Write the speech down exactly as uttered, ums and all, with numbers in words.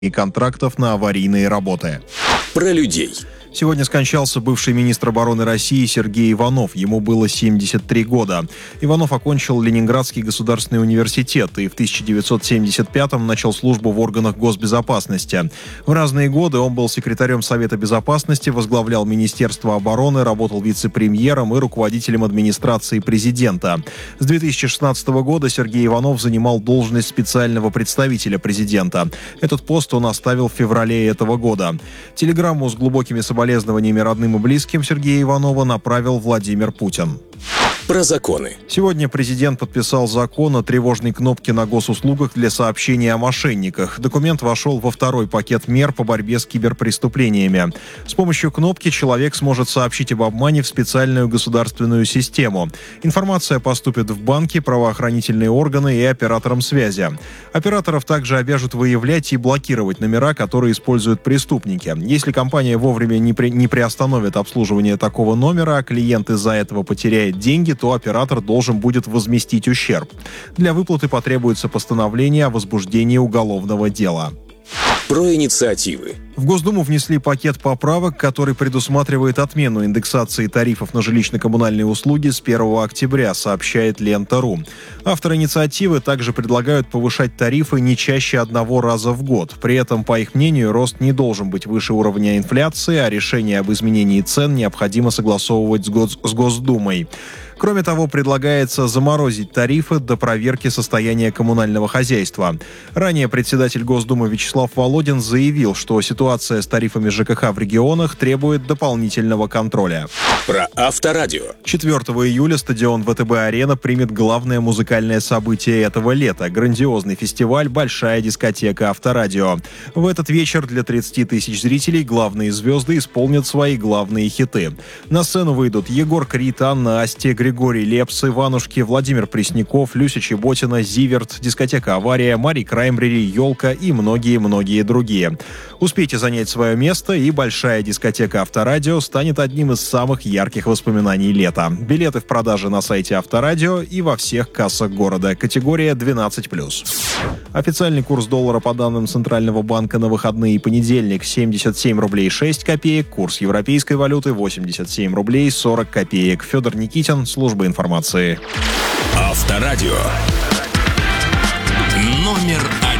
и контрактов на аварийные работы. Про людей. Сегодня скончался бывший министр обороны России Сергей Иванов. Ему было семьдесят три года. Иванов окончил Ленинградский государственный университет и в тысяча девятьсот семьдесят пятом начал службу в органах госбезопасности. В разные годы он был секретарем Совета безопасности, возглавлял Министерство обороны, работал вице-премьером и руководителем администрации президента. С две тысячи шестнадцатого года Сергей Иванов занимал должность специального представителя президента. Этот пост он оставил в феврале этого года. Телеграмму с глубокими соболезнованиями Соболезнованиями родным и близким Сергея Иванова направил Владимир Путин. Про законы. Сегодня президент подписал закон о тревожной кнопке на госуслугах для сообщения о мошенниках. Документ вошел во второй пакет мер по борьбе с киберпреступлениями. С помощью кнопки человек сможет сообщить об обмане в специальную государственную систему. Информация поступит в банки, правоохранительные органы и операторам связи. Операторов также обяжут выявлять и блокировать номера, которые используют преступники. Если компания вовремя не, при... не приостановит обслуживание такого номера, а клиент из-за этого потеряет деньги, то оператор должен будет возместить ущерб. Для выплаты потребуется постановление о возбуждении уголовного дела. Про инициативы. В Госдуму внесли пакет поправок, который предусматривает отмену индексации тарифов на жилищно-коммунальные услуги с первого октября, сообщает Лента.ру. Авторы инициативы также предлагают повышать тарифы не чаще одного раза в год. При этом, по их мнению, рост не должен быть выше уровня инфляции, а решение об изменении цен необходимо согласовывать с, Гос- с Госдумой. Кроме того, предлагается заморозить тарифы до проверки состояния коммунального хозяйства. Ранее председатель Госдумы Вячеслав Володин заявил, что ситуация с тарифами ЖКХ в регионах требует дополнительного контроля. Про Авторадио. четвёртого июля стадион ВТБ-арена примет главное музыкальное событие этого лета – грандиозный фестиваль «Большая дискотека Авторадио». В этот вечер для тридцати тысяч зрителей главные звезды исполнят свои главные хиты. На сцену выйдут Егор Крид, Анна Асти, Григорий Лепс, Иванушки, Владимир Пресняков, Люся Чеботина, Зиверт, дискотека «Авария», Мари Краймбрери, «Елка» и многие-многие другие. Успейте занять свое место, и «Большая дискотека Авторадио» станет одним из самых ярких воспоминаний лета. Билеты в продаже на сайте Авторадио и во всех кассах города. Категория двенадцать плюс. Официальный курс доллара по данным Центрального банка на выходные и понедельник семьдесят семь рублей шесть копеек, курс европейской валюты восемьдесят семь рублей сорок копеек. Федор Никитин, служба информации. Авторадио.